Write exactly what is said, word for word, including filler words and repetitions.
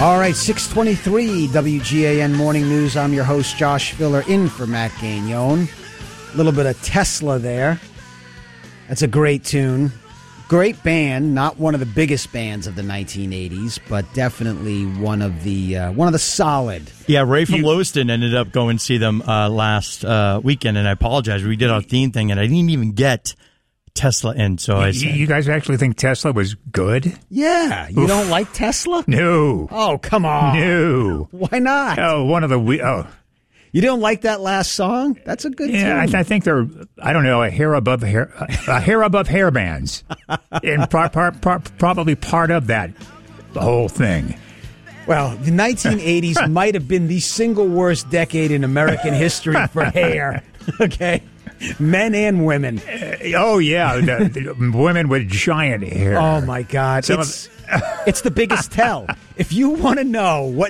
All right, six twenty-three W G A N Morning News. I'm your host, Josh Filler, in for Matt Gagnon. A little bit of Tesla there. That's a great tune. Great band, not one of the biggest bands of the nineteen eighties, but definitely one of the uh, one of the solid. Yeah, Ray from you, Lewiston ended up going to see them uh, last uh, weekend, and I apologize. We did our theme thing, and I didn't even get Tesla in. So I said, you guys actually think Tesla was good? Yeah, you Oof. don't like Tesla? No. Oh, come on. No. Why not? Oh, one of the we- oh. You don't like that last song? That's a good yeah, I, th- I think they're, I don't know, a hair above hair, a hair above hair bands. And pro- pro- pro- probably part of that, the whole thing. Well, the nineteen eighties might have been the single worst decade in American history for hair. Okay? Men and women. Uh, oh, yeah. The, the women with giant hair. Oh, my God. Some it's, it's the biggest tell. If you want to know what